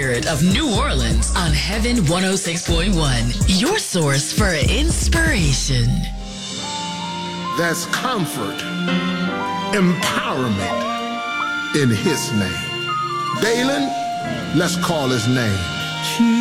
spirit of New Orleans on Heaven 106.1, your source for inspiration. There's comfort, empowerment in his name. Dalen, let's call his name.